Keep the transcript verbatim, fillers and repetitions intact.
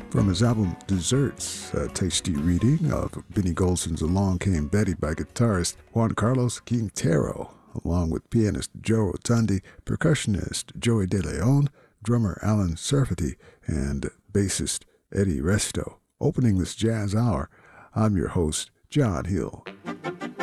From his album Desserts, a tasty reading of Benny Golson's Along Came Betty by guitarist Juan Carlos Quintero, along with pianist Joe Rotundi, percussionist Joey De Leon, drummer Alan Serfati, and bassist Eddie Resto. Opening this jazz hour, I'm your host, John Hill.